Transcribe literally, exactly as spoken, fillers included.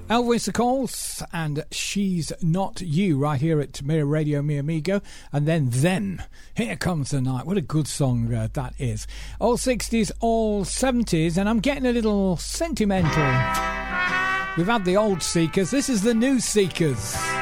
Elvis, of course, and She's Not You, right here at Mirror Radio, Mi Amigo. And then Then, Here Comes the Night. What a good song uh, that is. All sixties, all seventies, and I'm getting a little sentimental. We've had the old Seekers, this is the new Seekers.